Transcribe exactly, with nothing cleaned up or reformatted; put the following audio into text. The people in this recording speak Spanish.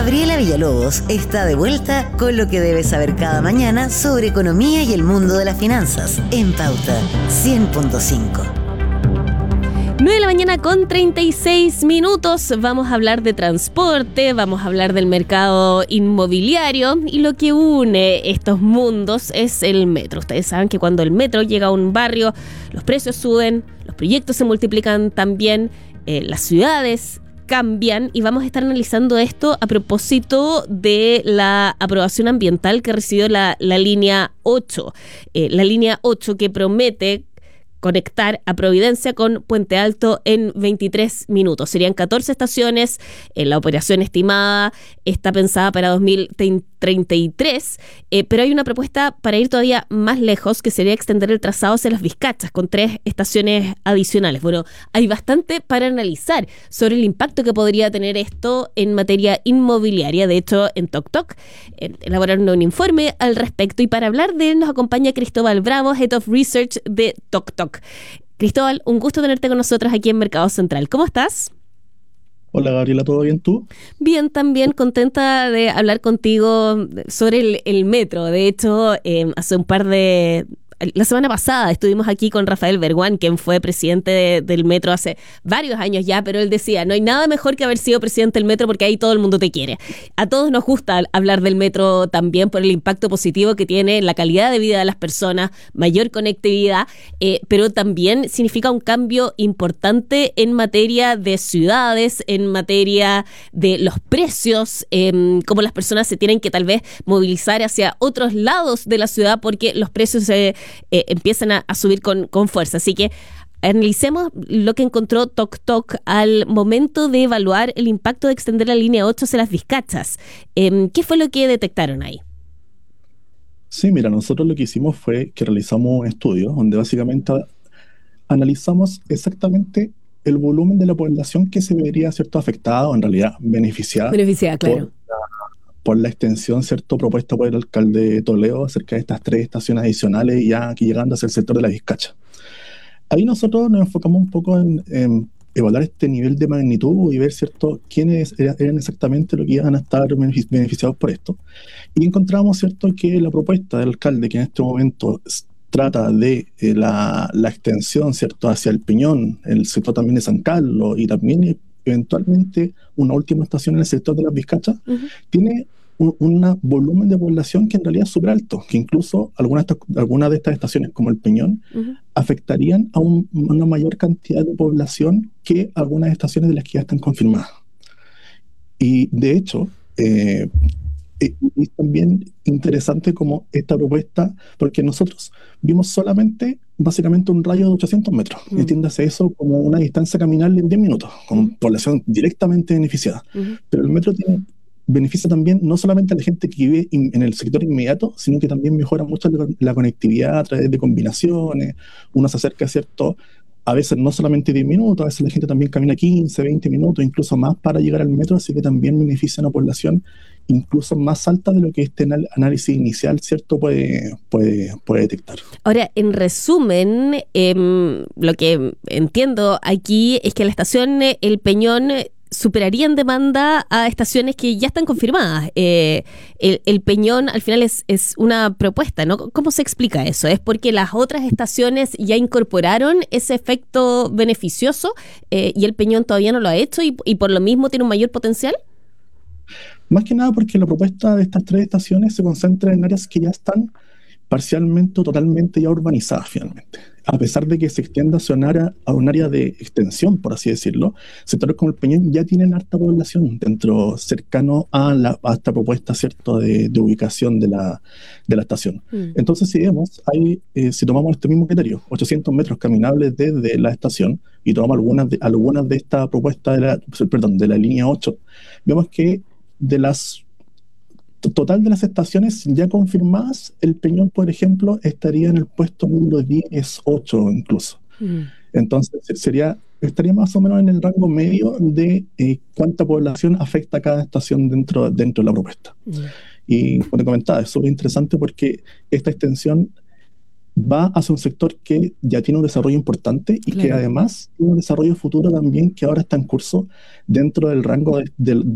Gabriela Villalobos está de vuelta con lo que debes saber cada mañana sobre economía y el mundo de las finanzas en Pauta cien punto cinco. nueve de la mañana con treinta y seis minutos. Vamos a hablar de transporte, vamos a hablar del mercado inmobiliario y lo que une estos mundos es el metro. Ustedes saben que cuando el metro llega a un barrio, los precios suben, los proyectos se multiplican también, eh, las ciudades cambian, y vamos a estar analizando esto a propósito de la aprobación ambiental que recibió la, la línea ocho. Eh, la línea ocho que promete conectar a Providencia con Puente Alto en veintitrés minutos. Serían catorce estaciones. Eh, la operación estimada está pensada para dos mil treinta y tres, eh, pero hay una propuesta para ir todavía más lejos, que sería extender el trazado hacia Las Vizcachas con tres estaciones adicionales. Bueno, hay bastante para analizar sobre el impacto que podría tener esto en materia inmobiliaria. De hecho, en Toc Toc eh, elaboraron un informe al respecto, y para hablar de él nos acompaña Cristóbal Bravo, Head of Research de Toc Toc. Cristóbal, un gusto tenerte con nosotros aquí en Mercado Central. ¿Cómo estás? Hola Gabriela, ¿todo bien tú? Bien, también contenta de hablar contigo sobre el, el metro. De hecho, eh, hace un par de... La semana pasada estuvimos aquí con Rafael Berguán, quien fue presidente de, del Metro hace varios años ya, pero él decía, no hay nada mejor que haber sido presidente del Metro porque ahí todo el mundo te quiere. A todos nos gusta hablar del Metro también por el impacto positivo que tiene en la calidad de vida de las personas, mayor conectividad, eh, pero también significa un cambio importante en materia de ciudades, en materia de los precios, eh, cómo las personas se tienen que tal vez movilizar hacia otros lados de la ciudad porque los precios se... Eh, empiezan a, a subir con, con fuerza. Así que analicemos lo que encontró Toc Toc al momento de evaluar el impacto de extender la línea ocho hacia Las Vizcachas. Eh, ¿Qué fue lo que detectaron ahí? Sí, mira, nosotros lo que hicimos fue que realizamos un estudio donde básicamente analizamos exactamente el volumen de la población que se vería, ¿cierto?, afectada o en realidad beneficiada. Beneficiada, claro. Por por la extensión, ¿cierto?, propuesta por el alcalde Toledo acerca de estas tres estaciones adicionales, ya aquí llegando hacia el sector de la Vizcacha. Ahí nosotros nos enfocamos un poco en, en evaluar este nivel de magnitud y ver, ¿cierto?, quiénes eran exactamente los que iban a estar beneficiados por esto. Y encontramos, ¿cierto?, que la propuesta del alcalde, que en este momento trata de eh, la, la extensión, ¿cierto?, hacia el Peñón, el sector también de San Carlos y también eventualmente una última estación en el sector de Las Vizcachas, uh-huh. tiene un un volumen de población que en realidad es súper alto, que incluso algunas, algunas de estas estaciones, como el Peñón, uh-huh. afectarían a un, una mayor cantidad de población que algunas estaciones de las que ya están confirmadas. Y de hecho, eh, es también interesante como esta propuesta, porque nosotros vimos solamente básicamente un rayo de ochocientos metros, uh-huh. entiéndase eso como una distancia caminable en diez minutos, con uh-huh. población directamente beneficiada. Uh-huh. Pero el metro tiene, beneficia también no solamente a la gente que vive in, en el sector inmediato, sino que también mejora mucho la, la conectividad a través de combinaciones. Uno se acerca, ¿cierto?, a veces no solamente diez minutos, a veces la gente también camina quince, veinte minutos, incluso más para llegar al metro, así que también beneficia a una población incluso más alta de lo que este análisis inicial, ¿cierto?, puede, puede, puede detectar. Ahora, en resumen, eh, lo que entiendo aquí es que la estación El Peñón superaría en demanda a estaciones que ya están confirmadas. Eh, el, el Peñón al final es, es una propuesta, ¿no? ¿Cómo se explica eso? ¿Es porque las otras estaciones ya incorporaron ese efecto beneficioso eh, y el Peñón todavía no lo ha hecho y, y por lo mismo tiene un mayor potencial? Más que nada porque la propuesta de estas tres estaciones se concentra en áreas que ya están parcialmente o totalmente ya urbanizadas finalmente. A pesar de que se extienda a un área, a un área de extensión, por así decirlo, sectores como el Peñón ya tienen harta población dentro, cercano a, la, a esta propuesta, ¿cierto?, de, de ubicación de la, de la estación. Mm. Entonces, si vemos, hay, eh, si tomamos este mismo criterio, ochocientos metros caminables desde la estación, y tomamos algunas de, algunas de esta propuesta de la, perdón, de la línea ocho, vemos que de las total de las estaciones ya confirmadas, el Peñón, por ejemplo, estaría en el puesto número diez, ocho incluso. Mm. Entonces, sería, estaría más o menos en el rango medio de eh, cuánta población afecta a cada estación dentro, dentro de la propuesta. Mm. Y como te comentaba, es súper interesante porque esta extensión va hacia un sector que ya tiene un desarrollo importante y claro. que además tiene un desarrollo futuro también que ahora está en curso dentro del rango de, de,